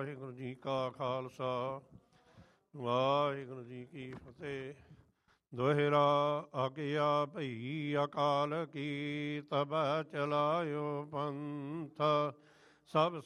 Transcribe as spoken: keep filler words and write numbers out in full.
ਵਾਹਿਗੁਰੂ ਜੀ ਕਾ ਖਾਲਸਾ ਵਾਹਿਗੁਰੂ ਜੀ ਕੀ ਫਤਿਹ। ਦੋਹਿਰਾ ਆਗਿਆ ਭਈ ਅਕਾਲ ਕੀ ਤਬੈ ਚਲਾਇਓ ਪੰਥ, ਸਭ